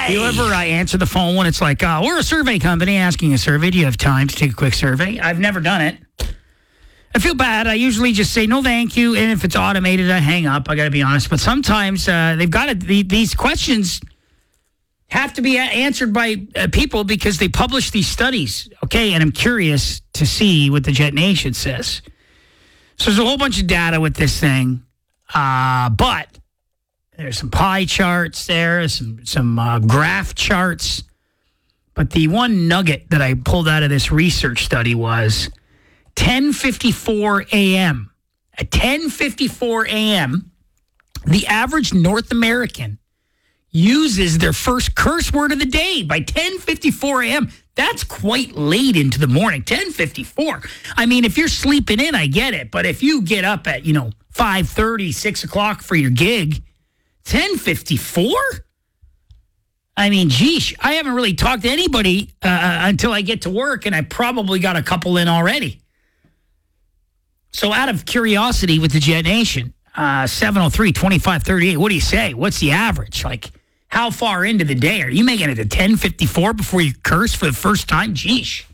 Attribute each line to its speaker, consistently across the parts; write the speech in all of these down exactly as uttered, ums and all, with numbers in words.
Speaker 1: right.
Speaker 2: Do you ever uh, answer the phone when it's like, uh, we're a survey company asking a survey. Do you have time to take a quick survey? I've never done it. I feel bad. I usually just say, no, thank you. And if it's automated, I hang up. I got to be honest. But sometimes uh, they've got to, the, these questions have to be answered by uh, people because they publish these studies. Okay. And I'm curious to see what the Jet Nation says. So there's a whole bunch of data with this thing. Uh, but there's some pie charts there, some, some uh, graph charts. But the one nugget that I pulled out of this research study was ten fifty-four a.m. At ten fifty-four a.m., the average North American uses their first curse word of the day by ten fifty-four a.m. That's quite late into the morning, ten fifty-four. I mean, if you're sleeping in, I get it. But if you get up at, you know, five thirty, six o'clock for your gig, ten fifty-four? I mean, geesh, I haven't really talked to anybody uh, until I get to work, and I probably got a couple in already. So out of curiosity with the Jet Nation, uh, seven oh three, twenty-five thirty-eight, what do you say? What's the average? Like, how far into the day? Are you making it to ten fifty-four before you curse for the first time? Geesh.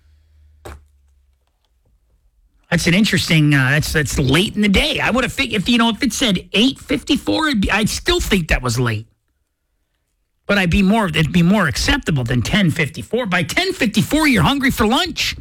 Speaker 2: That's an interesting, uh, that's that's late in the day. I would have figured, if, you know, if it said eight fifty-four, I'd still think that was late. But I'd be more, it'd be more acceptable than ten fifty-four. By ten fifty-four, you're hungry for lunch.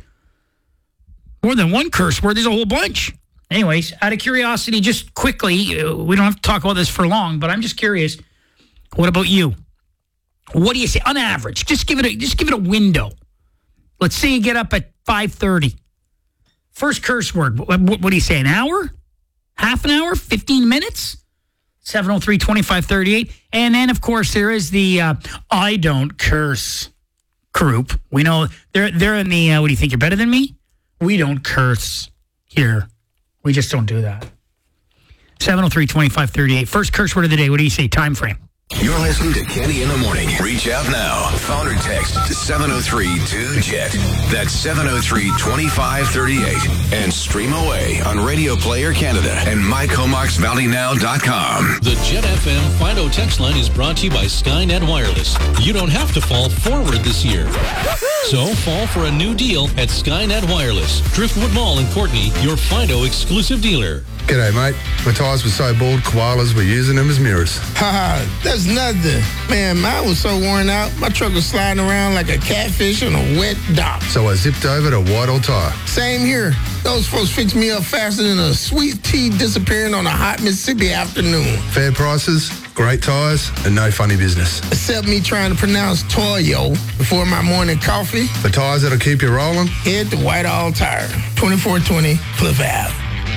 Speaker 2: More than one curse word, there's a whole bunch. Anyways, out of curiosity, just quickly, uh, we don't have to talk about this for long, but I'm just curious. What about you? What do you say on average? Just give it a just give it a window. Let's say you get up at five thirty. First curse word. What, what, what do you say? An hour? Half an hour? fifteen minutes? seven oh three, twenty-five thirty-eight. And then, of course, there is the uh, I don't curse group. We know they're they're in the uh, what do you think? You're better than me? We don't curse here. We just don't do that. seven oh three, twenty-five thirty-eight. First curse word of the day. What do you say? Time frame.
Speaker 3: You're listening to Kenny in the Morning. Reach out now. Phone or text to seven oh three two Jet. That's seven oh three, twenty-five thirty-eight. And stream away on Radio Player Canada and my comox valley now dot com.
Speaker 4: The Jet F M Fido text line is brought to you by Skynet Wireless. You don't have to fall forward this year. So fall for a new deal at Skynet Wireless. Driftwood Mall in Courtney, your Fido exclusive dealer.
Speaker 5: G'day, mate. My tyres were so bald, koalas were using them as mirrors.
Speaker 6: Haha, that's nothing. Man, mine was so worn out, my truck was sliding around like a catfish on a wet dock.
Speaker 5: So I zipped over to White Old Tire.
Speaker 6: Same here. Those folks fixed me up faster than a sweet tea disappearing on a hot Mississippi afternoon.
Speaker 5: Fair prices, great tyres, and no funny business.
Speaker 6: Except me trying to pronounce Toyo before my morning coffee.
Speaker 5: For tyres that'll keep you rolling,
Speaker 6: head to White Owl Tire, twenty-four twenty Cliff Ave.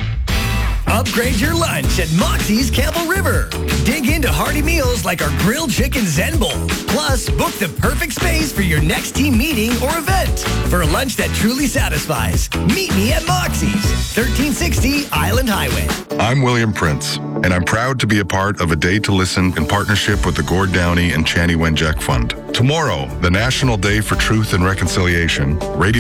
Speaker 1: Upgrade your lunch at Moxie's Campbell River. Dig into hearty meals like our grilled chicken Zen Bowl. Plus, book the perfect space for your next team meeting or event. For a lunch that truly satisfies, meet me at Moxie's, thirteen sixty Island Highway.
Speaker 7: I'm William Prince, and I'm proud to be a part of A Day to Listen in partnership with the Gord Downey and Chanie Wenjack Fund. Tomorrow, the National Day for Truth and Reconciliation, Radio